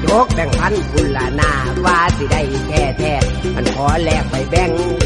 6 แบ่งพันพุ่นละหน้าว่าสิได้แท้มันขอแลกไปแบ่ง